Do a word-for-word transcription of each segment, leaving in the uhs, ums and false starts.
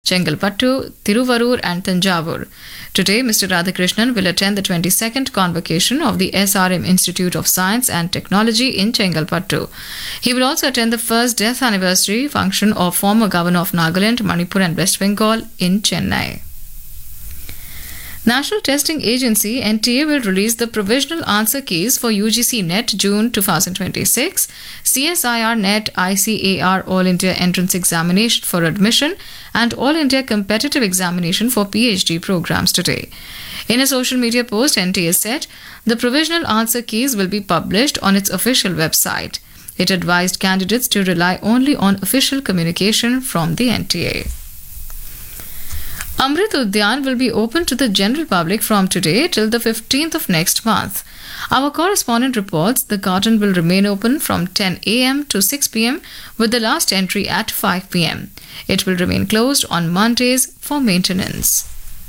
Chengalpattu, Tiruvarur and Tanjavur. Today, Mister Radhakrishnan will attend the twenty-second convocation of the S R M Institute of Science and Technology in Chengalpattu. He will also attend the first death anniversary function of former Governor of Nagaland, Manipur and West Bengal in Chennai. National Testing Agency N T A will release the provisional answer keys for U G C NET June twenty twenty-six, C S I R NET I C A R All India Entrance Examination for admission and All India Competitive Examination for PhD programs today. In a social media post, N T A said the provisional answer keys will be published on its official website. It advised candidates to rely only on official communication from the N T A. Amrit Udyan will be open to the general public from today till the fifteenth of next month. Our correspondent reports the garden will remain open from ten a m to six p m with the last entry at five p m. It will remain closed on Mondays for maintenance.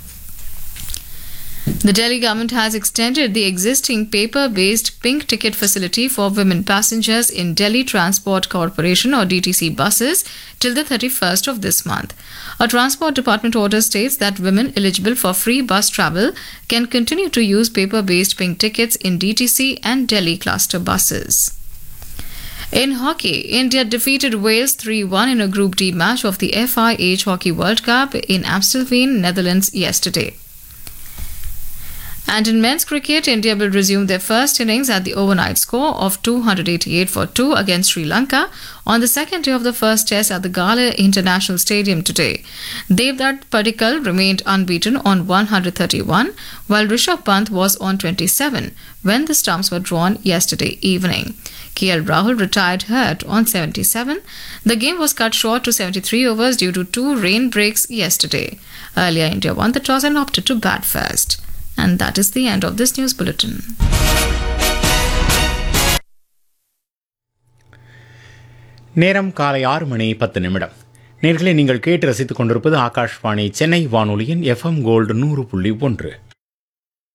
The Delhi government has extended the existing paper-based pink ticket facility for women passengers in Delhi Transport Corporation or D T C buses till the thirty-first of this month. A Transport Department order states that women eligible for free bus travel can continue to use paper-based pink tickets in D T C and Delhi cluster buses. In hockey, India defeated Wales three one in a Group D match of the F I H Hockey World Cup in Amstelveen, Netherlands yesterday. And in men's cricket, India will resume their first innings at the overnight score of two hundred eighty-eight for two against Sri Lanka on the second day of the first test at the Gala International Stadium today. Devdutt Padikkal remained unbeaten on one hundred thirty-one, while Rishabh Pant was on twenty-seven when the stumps were drawn yesterday evening. K L Rahul retired hurt on seventy-seven. The game was cut short to seventy-three overs due to two rain breaks yesterday. Earlier, India won the toss and opted to bat first. And that is the end of this news bulletin. நேரம் காலை ஆறு மணி பத்து நிமிடம். நேர்களை நீங்கள் கேட்டு ரசித்துக் கொண்டிருப்பது ஆகாஷ்வாணி சென்னை வானொலியின் எஃப்எம் கோல்டு நூறு புள்ளி ஒன்று.